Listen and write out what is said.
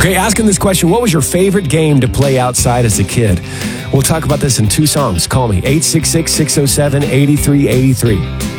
Okay, asking this question, what was your favorite game to play outside as a kid? We'll talk about this in 2 songs. Call me, 866-607-8383.